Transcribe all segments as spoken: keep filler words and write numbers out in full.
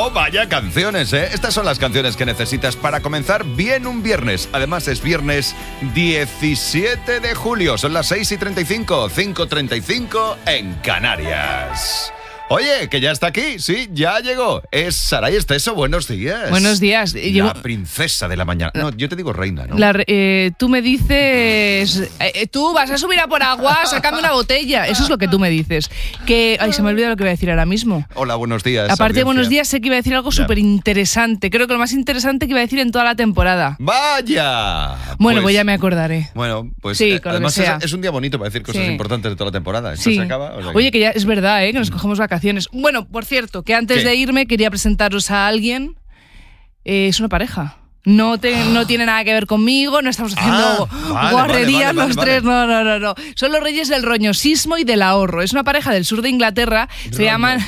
Oh, vaya canciones, ¿eh? Estas son las canciones que necesitas para comenzar bien un viernes. Además, es viernes diecisiete de julio. Son las seis y treinta y cinco, cinco y treinta y cinco en Canarias. Oye, que ya está aquí, sí, ya llegó. Es Saray Esteso, buenos días. Buenos días. La Llevo... princesa de la mañana. No, yo te digo reina, ¿no? La, eh, tú me dices... Eh, tú vas a subir a por agua, sácame una botella. Eso es lo que tú me dices. Que... Ay, se me olvida lo que iba a decir ahora mismo. Hola, buenos días. Aparte audiencia. de buenos días, sé que iba a decir algo súper interesante. Creo que lo más interesante que iba a decir en toda la temporada. ¡Vaya! Bueno, pues, pues ya me acordaré. Bueno, pues sí, eh, con además lo que sea. Es, es un día bonito para decir cosas sí. importantes de toda la temporada. Esto sí. se acaba. O sea que... Oye, que ya es verdad, ¿eh? Que nos cogemos vacaciones. Bueno, por cierto, que antes ¿Qué? de irme quería presentaros a alguien. Eh, es una pareja. No, te, no tiene nada que ver conmigo, no estamos haciendo ah, vale, guarrerías vale, vale, los vale, tres, no, no, no, no. Son los reyes del roñosismo y del ahorro. Es una pareja del sur de Inglaterra, se llaman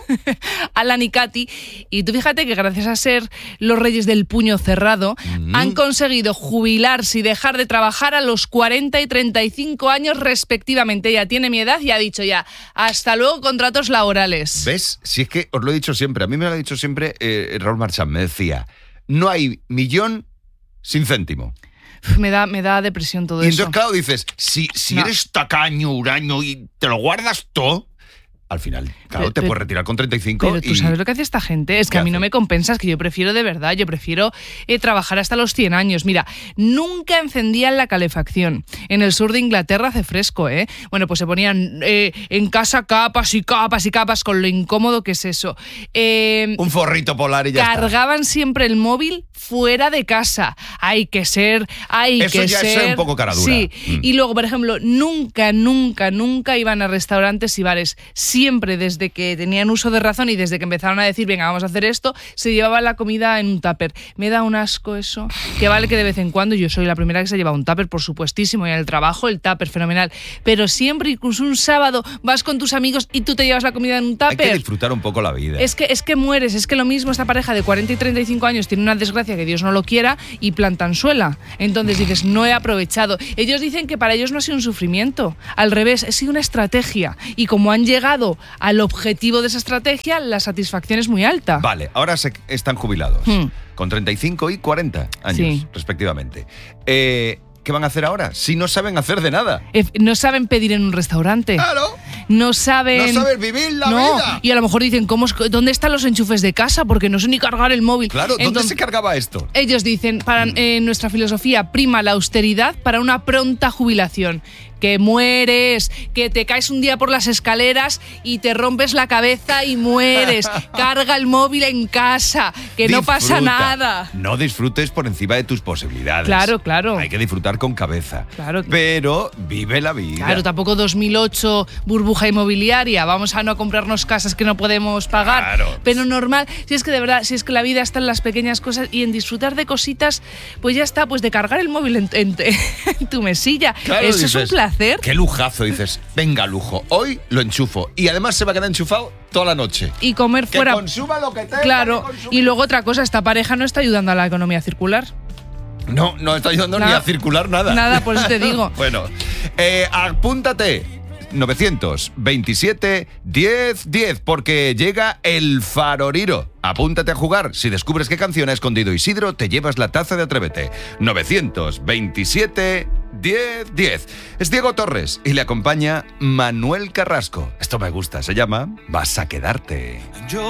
Alan y Katy. Y tú fíjate que gracias a ser los reyes del puño cerrado, mm. han conseguido jubilarse y dejar de trabajar a los cuarenta y treinta y cinco años respectivamente. Ella tiene mi edad y ha dicho ya, hasta luego contratos laborales. ¿Ves? Si es que os lo he dicho siempre, a mí me lo ha dicho siempre eh, Raúl Marchán, me decía... No hay millón sin céntimo. Me da, me da depresión todo y eso. Y entonces, claro, dices, si, si no. eres tacaño, huraño y te lo guardas todo, al final, claro, pero, te pero, puedes retirar con treinta y cinco. Pero tú y... sabes lo que hace esta gente. Es que a mí hace? no me compensa, es que yo prefiero de verdad, yo prefiero eh, trabajar hasta los cien años. Mira, nunca encendían la calefacción. En el sur de Inglaterra hace fresco, ¿eh? Bueno, pues se ponían eh, en casa capas y capas y capas con lo incómodo que es eso. Eh, Un forrito polar y ya Cargaban está. siempre el móvil fuera de casa. Hay que ser, hay eso que ya ser... es ser un poco cara dura. Sí, mm. Y luego, por ejemplo, nunca, nunca, nunca iban a restaurantes y bares. Siempre desde que que tenían uso de razón y desde que empezaron a decir, venga, vamos a hacer esto, se llevaba la comida en un tupper. Me da un asco eso, que vale que de vez en cuando, yo soy la primera que se lleva un tupper, por supuestísimo, y en el trabajo el tupper, fenomenal, pero siempre, incluso un sábado, vas con tus amigos y tú te llevas la comida en un tupper. Hay que disfrutar un poco la vida. Es que, es que mueres, es que lo mismo, esta pareja de cuarenta y treinta y cinco años tiene una desgracia que Dios no lo quiera y plantan suela. Entonces dices, no he aprovechado. Ellos dicen que para ellos no ha sido un sufrimiento, al revés, ha sido una estrategia, y como han llegado al objetivo de esa estrategia, la satisfacción es muy alta. Vale, ahora se están jubilados, hmm. con treinta y cinco y cuarenta años, sí. respectivamente. Eh, ¿Qué van a hacer ahora? Si no saben hacer de nada. Eh, no saben pedir en un restaurante. ¡Claro! No saben... No saben vivir la no. vida. Y a lo mejor dicen, ¿cómo es, ¿dónde están los enchufes de casa? Porque no sé ni cargar el móvil. Claro, ¿dónde Entonces, se cargaba esto? Ellos dicen, para eh, nuestra filosofía prima la austeridad para una pronta jubilación. Que mueres, que te caes un día por las escaleras y te rompes la cabeza y mueres. Carga el móvil en casa, que Disfruta. No pasa nada. No disfrutes por encima de tus posibilidades. Claro, claro. Hay que disfrutar con cabeza. Claro. Pero vive la vida. Claro, tampoco dos mil ocho burbuja inmobiliaria. Vamos a no comprarnos casas que no podemos pagar. Claro. Pero normal, si es que de verdad, si es que la vida está en las pequeñas cosas y en disfrutar de cositas, pues ya está, pues de cargar el móvil en, en, en tu mesilla. Claro, Eso dices, es un placer. Qué lujazo, dices, venga lujo, hoy lo enchufo y además se va a quedar enchufado toda la noche. Y comer que fuera. Que consuma lo que tenga. Claro, y luego otra cosa, esta pareja no está ayudando a la economía circular. No, no está ayudando nada, ni a circular nada. Nada, por eso te digo. Bueno, eh, apúntate. novecientos veintisiete diez diez, porque llega el Faroriro. Apúntate a jugar. Si descubres qué canción ha escondido Isidro, te llevas la taza de Atrévete. novecientos veintisiete diez diez. Es Diego Torres y le acompaña Manuel Carrasco. Esto me gusta, se llama Vas a quedarte. Yo